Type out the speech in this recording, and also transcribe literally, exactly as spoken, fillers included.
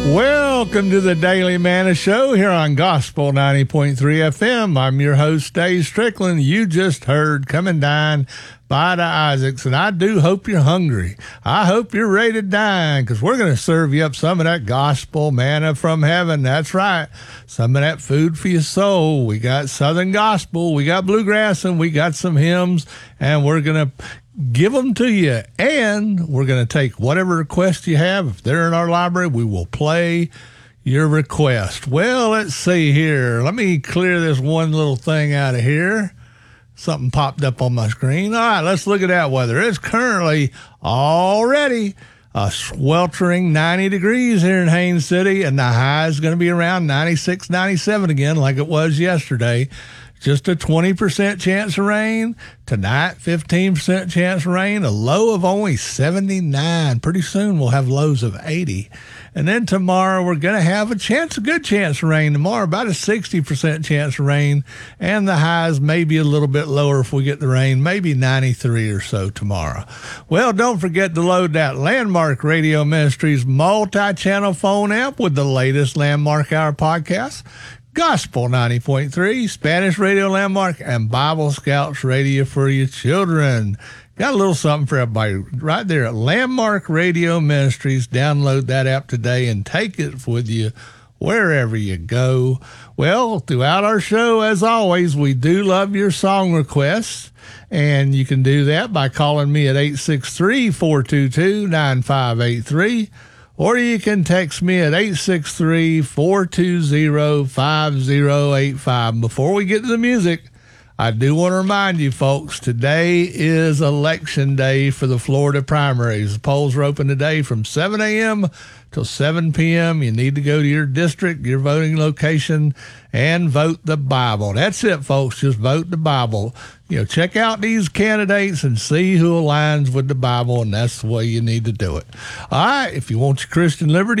Welcome to the Daily Manna Show here on Gospel ninety point three F M. I'm your host, Dave Strickland. You just heard Come and Dine by the Isaacs, and I do hope you're hungry. I hope you're ready to dine, because we're going to serve you up some of that gospel manna from heaven. That's right, some of that food for your soul. We got Southern Gospel, we got bluegrass, and we got some hymns, and we're going to give them to you, and we're going to take whatever request you have. If they're in our library, we will play your request. Well, let's see here. Let me clear this one little thing out of here. Something popped up on my screen. All right, let's look at that weather. It's currently already a sweltering ninety degrees here in Haines City, and the high is going to be around ninety-six, ninety-seven again, like it was yesterday. Just a twenty percent chance of rain. Tonight, fifteen percent chance of rain. A low of only seventy-nine. Pretty soon we'll have lows of eighty. And then tomorrow we're going to have a chance, a good chance of rain tomorrow, about a sixty percent chance of rain. And the highs maybe a little bit lower if we get the rain, maybe ninety-three or so tomorrow. Well, don't forget to load that Landmark Radio Ministries multi-channel phone app with the latest Landmark Hour podcast. Gospel ninety point three, Spanish Radio Landmark, and Bible Scouts Radio for your children. Got a little something for everybody right there at Landmark Radio Ministries. Download that app today and take it with you wherever you go. Well, throughout our show, as always, we do love your song requests, and you can do that by calling me at eight six three, four two two, nine five eight three. Or you can text me at eight six three, four two zero, five zero eight five. Before we get to the music, I do want to remind you folks, today is election day for the Florida primaries. The polls are open today from seven a.m. till seven p.m. You need to go to your district, your voting location, and vote the Bible. That's it, folks. Just vote the Bible. You know, check out these candidates and see who aligns with the Bible, and that's the way you need to do it. All right, if you want your Christian liberty,